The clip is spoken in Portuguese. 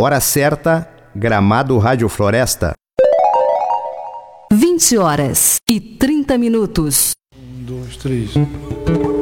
Hora certa, Gramado Rádio Floresta. 20h30. 1, 2, 3.